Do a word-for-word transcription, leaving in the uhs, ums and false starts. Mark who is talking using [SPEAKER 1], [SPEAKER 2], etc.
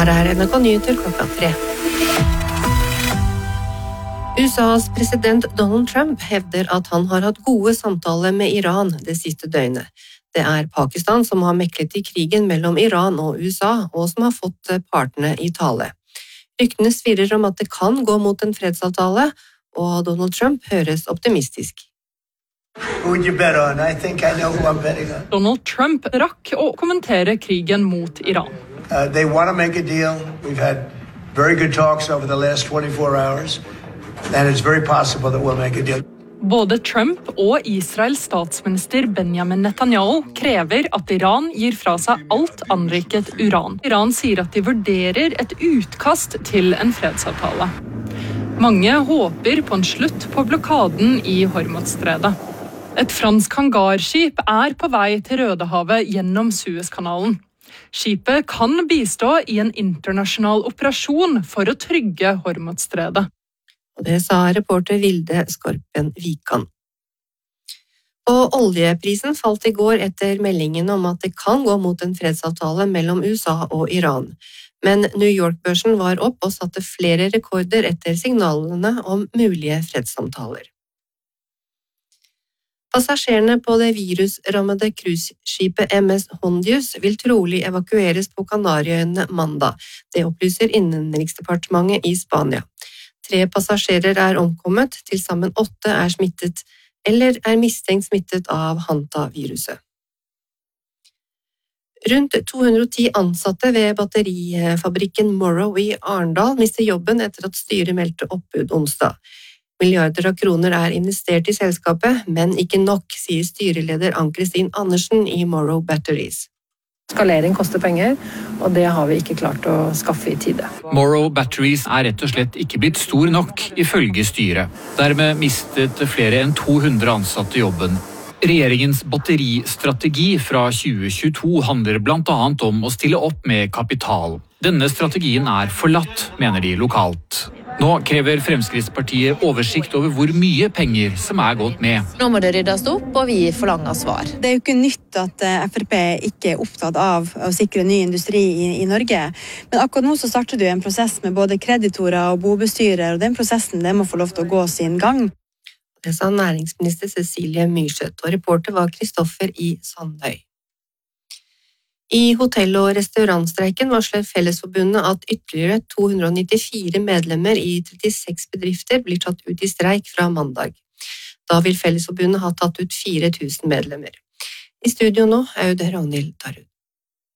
[SPEAKER 1] Her er N R K Nyheter klokka tre. U S A's president Donald Trump hevder at han har hatt gode samtaler med Iran det siste døgnet. Det er Pakistan som har meklet i krigen mellom Iran og U S A, og som har fått partene i tale. Ryktene svirrer om at det kan gå mot en fredsavtale, og Donald Trump høres optimistisk.
[SPEAKER 2] Who would you bet on? I think I know who I'm betting on.
[SPEAKER 3] Donald Trump rakk å kommentere krigen mot Iran.
[SPEAKER 2] Uh, they want to make a deal. We've had very good talks over the last twenty-four hours, and it's very possible that we'll make a deal.
[SPEAKER 3] Både Trump og Israels statsminister Benjamin Netanyahu krever at Iran gir fra seg alt anriket uran. Iran sier at de vurderer et utkast til en fredsavtale. Mange håper på en slutt på blokaden i Hormuzstredet. Et fransk hangarskip er på vei til Rødehavet gjennom Suezkanalen. Skipet kan bistå i en internasjonal operasjon for å trygge Hormuzstredet.
[SPEAKER 1] Og det sa reporter Vilde Skorpen Vikan. Og oljeprisen falt i går etter meldingen om at det kan gå mot en fredsavtale mellom U S A og Iran. Men New York-børsen var opp og satte flere rekorder etter signalene om mulige fredssamtaler. Passasjerene på det virusrammede cruiseskipet M S Hondius vil trolig evakueres på Kanariøyene mandag. Det opplyser Innenriksdepartementet i Spania. Tre passasjerer er omkommet, til sammen åtte er smittet eller er mistenkt smittet av hantaviruset. Rundt to hundre og ti ansatte ved batterifabrikken Morrow i Arendal mister jobben etter at styret meldte oppbud onsdag. Milliarder av kroner er investert i selskapet, men ikke nok, sier styreleder Ann-Kristin Andersen i Morrow Batteries.
[SPEAKER 4] Skalering koster penger, og det har vi ikke klart å skaffe i tide.
[SPEAKER 5] Morrow Batteries er rett og slett ikke blitt stor nok, ifølge styret. Dermed mistet flere enn to hundre ansatte jobben. Regjeringens batteristrategi fra tjue tjueto handler blant annet om å stille opp med kapital. Denne strategien er forlatt, mener de lokalt. Nå krever Fremskrittspartiet oversikt over hvor mye penger som er gått med.
[SPEAKER 6] Nå må det ryddes opp, og vi forlanger svar.
[SPEAKER 7] Det er jo ikke nytt at F R P ikke er opptatt av å sikre ny industri i, i Norge. Men akkurat nå så starter det jo en prosess med både kreditorer og bobestyrer, og den prosessen det må få lov til å gå sin gang.
[SPEAKER 1] Det sa næringsminister Cecilie Myrseth, og reporter var Kristoffer I. Sandøy. I hotell- og restaurantstreiken varsler Fellesforbundet at ytterligere to hundre og nittifire medlemmer i trettiseks bedrifter blir tatt ut i streik fra mandag. Da vil Fellesforbundet ha tatt ut fire tusen medlemmer. I studio nå er det Ragnhild Tarud.